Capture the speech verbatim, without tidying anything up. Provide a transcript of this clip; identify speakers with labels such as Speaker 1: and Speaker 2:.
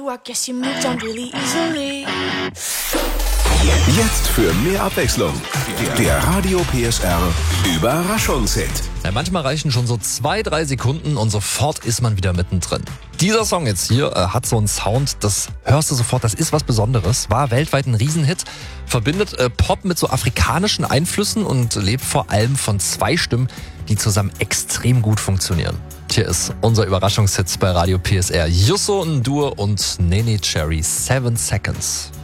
Speaker 1: I guess you moved on really easily.
Speaker 2: Jetzt für mehr Abwechslung. Der Radio P S R Überraschungshit.
Speaker 3: Ja, manchmal reichen schon so zwei, drei Sekunden und sofort ist man wieder mittendrin. Dieser Song jetzt hier äh, hat so einen Sound, das hörst du sofort, das ist was Besonderes. War weltweit ein Riesenhit, verbindet äh, Pop mit so afrikanischen Einflüssen und lebt vor allem von zwei Stimmen, die zusammen extrem gut funktionieren. Hier ist unser Überraschungshit bei Radio P S R. Youssou N'Dour und Nene Cherry, Seven Seconds.